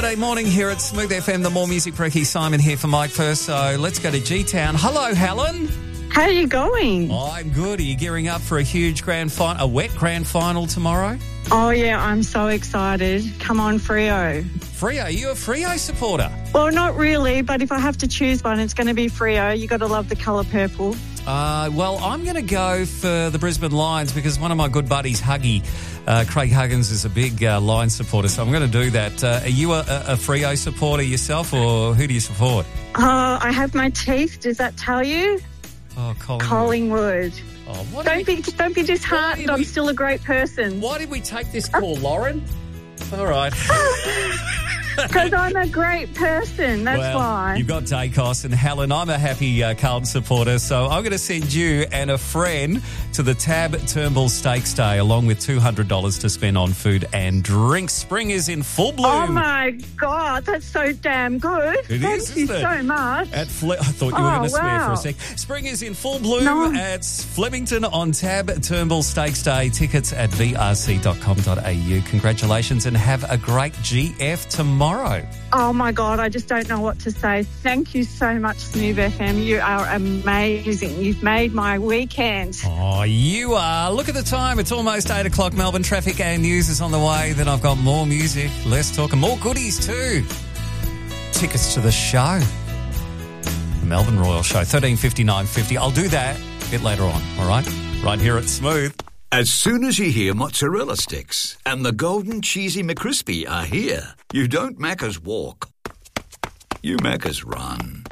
Friday morning here at Smooth FM, the More Music Brekkie. Simon here for Mike first, so let's go to G-Town. Hello, Helen. How are you going? I'm good. Are you gearing up for a huge a wet grand final tomorrow? Oh, yeah, I'm so excited. Come on, Freo. Freo, are you a Freo supporter? Well, not really, but if I have to choose one, it's going to be Freo. You got to love the colour purple. Well, I'm going to go for the Brisbane Lions because one of my good buddies, Huggy, Craig Huggins, is a big Lions supporter, so I'm going to do that. Are you a Freo supporter yourself, or who do you support? I have my teeth. Does that tell you? Oh, Collingwood. Oh, don't be disheartened. I'm still a great person. Why did we take this call, Lauren? All right. Because I'm a great person, that's why. You've got Dacos, and Helen, I'm a happy Carlton supporter, so I'm going to send you and a friend to the Tab Turnbull Stakes Day, along with $200 to spend on food and drinks. Spring is in full bloom. Oh, my God, that's so damn good. Thank you so much. I thought you were going to swear for a sec. Spring is in full bloom at Flemington on Tab Turnbull Stakes Day. Tickets at vrc.com.au. Congratulations and have a great GF tomorrow. Oh, my God, I just don't know what to say. Thank you so much, Smooth FM. You are amazing. You've made my weekend. Oh, you are. Look at the time. It's almost 8 o'clock. Melbourne traffic and news is on the way. Then I've got more music, less talk, and more goodies too. Tickets to the show. The Melbourne Royal Show, 13:59.50. I'll do that a bit later on, all right? Right here at Smooth. As soon as you hear mozzarella sticks and the golden cheesy McCrispy are here, you don't Macca's walk, you Macca's run.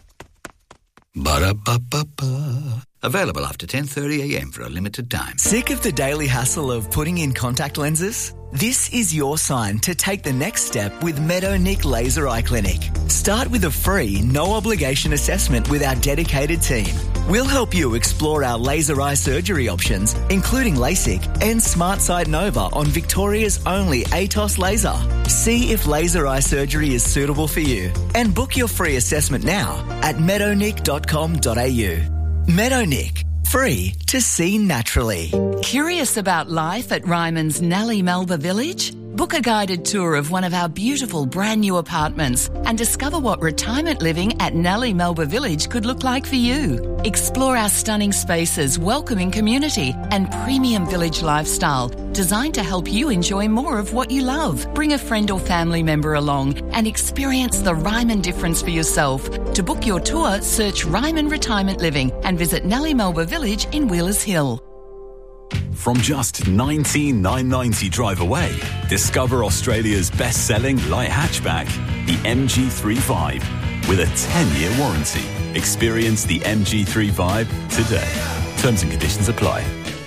Ba-da-ba-ba-ba. Available after 10:30am for a limited time. Sick of the daily hassle of putting in contact lenses? This is your sign to take the next step with Meadownick Laser Eye Clinic. Start with a free, no-obligation assessment with our dedicated team. We'll help you explore our laser eye surgery options, including LASIK and SmartSight Nova on Victoria's only ATOS laser. See if laser eye surgery is suitable for you and book your free assessment now at meadownick.com.au. Meadownick. Free to see naturally. Curious about life at Ryman's Nellie Melba Village? Book a guided tour of one of our beautiful brand new apartments and discover what retirement living at Nellie Melba Village could look like for you. Explore our stunning spaces, welcoming community and premium village lifestyle designed to help you enjoy more of what you love. Bring a friend or family member along and experience the Ryman difference for yourself. To book your tour, search Ryman Retirement Living and visit Nellie Melba Village in Wheelers Hill. From just $19,990 drive away, discover Australia's best-selling light hatchback, the MG3 with a 10-year warranty. Experience the MG3 today. Terms and conditions apply.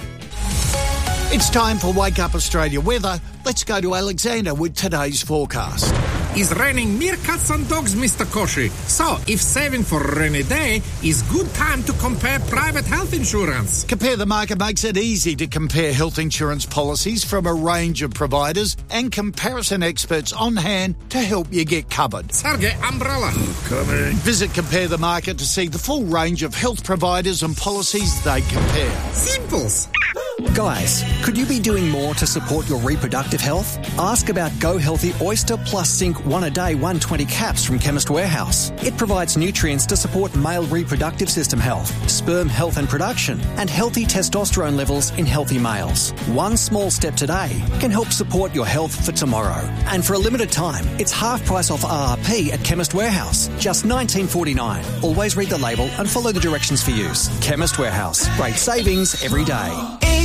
It's time for Wake Up Australia weather. Let's go to Alexander with today's forecast. It's raining meerkats and dogs, Mr. Koshi. So, if saving for a rainy day is good time to compare private health insurance. Compare the Market makes it easy to compare health insurance policies from a range of providers and comparison experts on hand to help you get covered. Sergey, umbrella. Coming. Visit Compare the Market to see the full range of health providers and policies they compare. Simples. Guys, could you be doing more to support your reproductive health? Ask about Go Healthy Oyster Plus Zinc 1-a-day 120 caps from Chemist Warehouse. It provides nutrients to support male reproductive system health, sperm health and production, and healthy testosterone levels in healthy males. One small step today can help support your health for tomorrow. And for a limited time, it's half price off RRP at Chemist Warehouse, just $19.49. Always read the label and follow the directions for use. Chemist Warehouse. Great savings every day.